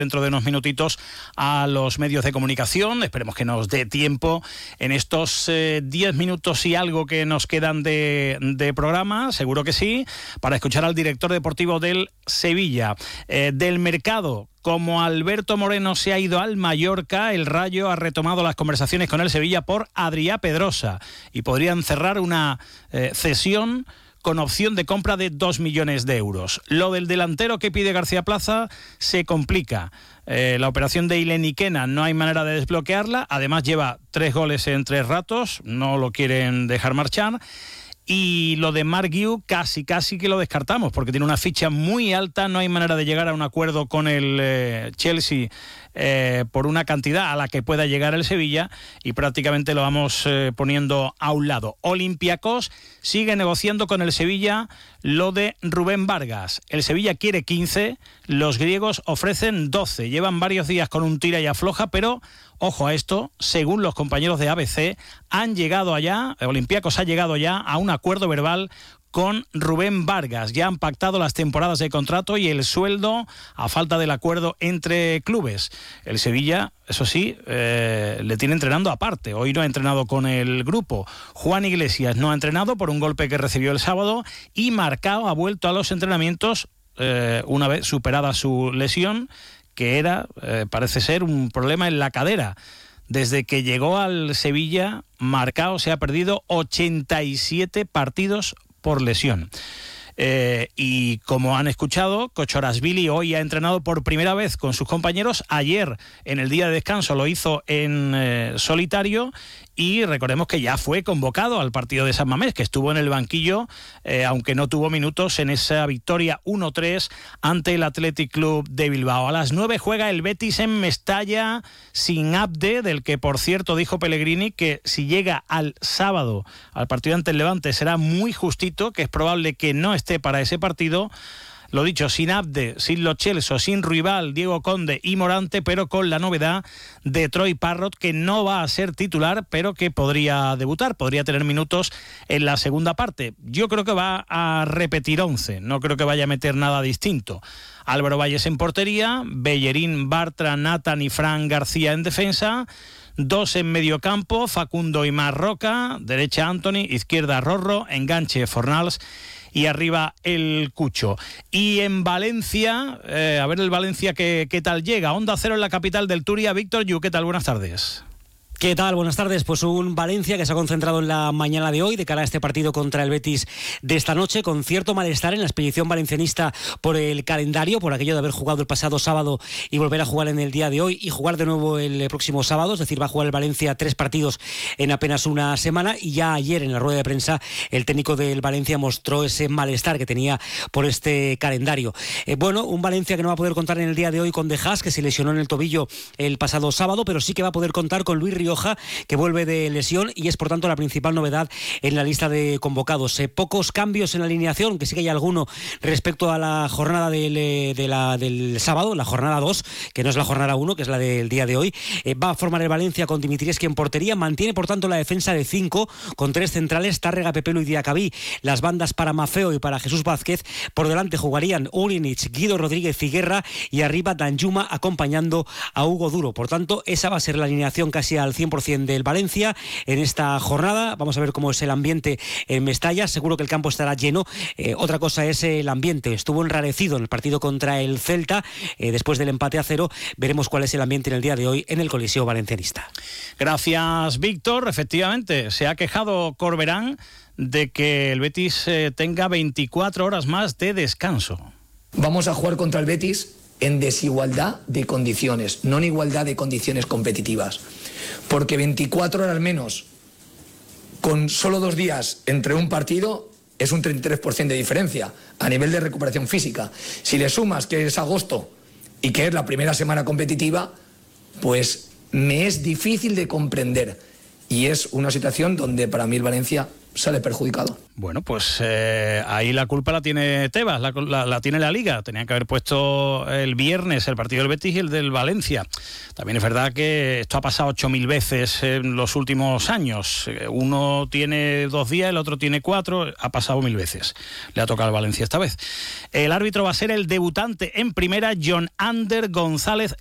dentro de unos minutitos a los medios de comunicación. Esperemos que nos dé tiempo en estos 10 minutos y algo que nos quedan de programa, seguro que sí, para escuchar al director deportivo del Sevilla. Del mercado, como Alberto Moreno se ha ido al Mallorca, el Rayo ha retomado las conversaciones con el Sevilla por Adrià Pedrosa y podrían cerrar una cesión con opción de compra de 2 millones de euros. Lo del delantero que pide García Plaza se complica. La operación de Ileniquena no hay manera de desbloquearla. Además lleva 3 goles en 3 ratos. No lo quieren dejar marchar. Y lo de Marc Guiu casi que lo descartamos, porque tiene una ficha muy alta, no hay manera de llegar a un acuerdo con el Chelsea por una cantidad a la que pueda llegar el Sevilla, y prácticamente lo vamos poniendo a un lado. Olympiacos sigue negociando con el Sevilla lo de Rubén Vargas. El Sevilla quiere 15, los griegos ofrecen 12. Llevan varios días con un tira y afloja, pero ojo a esto, según los compañeros de ABC, Olympiacos ha llegado ya a un acuerdo verbal con Rubén Vargas. Ya han pactado las temporadas de contrato y el sueldo a falta del acuerdo entre clubes. El Sevilla, eso sí, le tiene entrenando aparte. Hoy no ha entrenado con el grupo. Juan Iglesias no ha entrenado por un golpe que recibió el sábado, y Marcao ha vuelto a los entrenamientos una vez superada su lesión, que era, parece ser, un problema en la cadera. Desde que llegó al Sevilla, Marcao se ha perdido 87 partidos por lesión. Y como han escuchado, Kochorashvili hoy ha entrenado por primera vez con sus compañeros. Ayer, en el día de descanso, lo hizo en solitario, y recordemos que ya fue convocado al partido de San Mamés, que estuvo en el banquillo, aunque no tuvo minutos en esa victoria 1-3 ante el Athletic Club de Bilbao. A las 9 juega el Betis en Mestalla sin Abde, del que por cierto dijo Pellegrini que si llega al sábado al partido ante el Levante será muy justito, que es probable que no esté para ese partido. Lo dicho, sin Abde, sin Lo Celso, sin Ruibal, Diego Conde y Morante, pero con la novedad de Troy Parrott, que no va a ser titular, pero que podría debutar, podría tener minutos en la segunda parte. Yo creo que va a repetir 11, no creo que vaya a meter nada distinto. Álvaro Valles en portería, Bellerín, Bartra, Nathan y Fran García en defensa, 2 en medio campo, Facundo y Marroca, derecha Anthony, izquierda Rorro, enganche Fornals y arriba el Cucho. Y en Valencia, a ver el Valencia qué tal llega. Onda Cero en la capital del Turia. Víctor Yu, ¿qué tal? Buenas tardes. ¿Qué tal? Buenas tardes. Pues un Valencia que se ha concentrado en la mañana de hoy de cara a este partido contra el Betis de esta noche, con cierto malestar en la expedición valencianista por el calendario, por aquello de haber jugado el pasado sábado y volver a jugar en el día de hoy y jugar de nuevo el próximo sábado. Es decir, va a jugar el Valencia 3 partidos en apenas una semana, y ya ayer en la rueda de prensa el técnico del Valencia mostró ese malestar que tenía por este calendario. Un Valencia que no va a poder contar en el día de hoy con De Haas, que se lesionó en el tobillo el pasado sábado, pero sí que va a poder contar con Luis Rioja, que vuelve de lesión y es por tanto la principal novedad en la lista de convocados. Pocos cambios en la alineación, que sí que hay alguno respecto a la jornada del sábado, la jornada 2, que no es la jornada 1, que es la del día de hoy. Va a formar el Valencia con Dimitrievski en portería, mantiene por tanto la defensa de 5, con 3 centrales, Tárrega, Pepelu y Diacabí, las bandas para Mafeo y para Jesús Vázquez. Por delante jugarían Ulinich, Guido Rodríguez y Guerra, y arriba Danjuma acompañando a Hugo Duro. Por tanto, esa va a ser la alineación casi al 100% del Valencia en esta jornada. Vamos a ver cómo es el ambiente en Mestalla. Seguro que el campo estará lleno. Otra cosa es el ambiente. Estuvo enrarecido en el partido contra el Celta después del empate a 0. Veremos cuál es el ambiente en el día de hoy en el Coliseo Valencianista. Gracias, Víctor. Efectivamente, se ha quejado Corberán de que el Betis tenga 24 horas más de descanso. Vamos a jugar contra el Betis en desigualdad de condiciones, no en igualdad de condiciones competitivas. Porque 24 horas menos con solo 2 días entre un partido es un 33% de diferencia a nivel de recuperación física. Si le sumas que es agosto y que es la primera semana competitiva, pues me es difícil de comprender. Y es una situación donde para mí el Valencia sale perjudicado. Bueno, pues ahí la culpa la tiene Tebas, la tiene la Liga. Tenían que haber puesto el viernes el partido del Betis y el del Valencia. También es verdad que esto ha pasado 8.000 veces en los últimos años. Uno tiene 2 días, el otro tiene 4, ha pasado 1.000 veces. Le ha tocado al Valencia esta vez. El árbitro va a ser el debutante en primera, John Ander González